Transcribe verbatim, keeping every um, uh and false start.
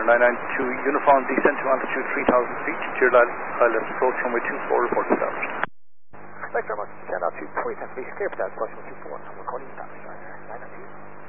Runner nine nine two, uniform descent to altitude three thousand feet, clear pilot approach runway two four, report established. Thanks very much. ten altitude three ten feet, clear for that, approach runway two four, I'm recording you, nine nine two.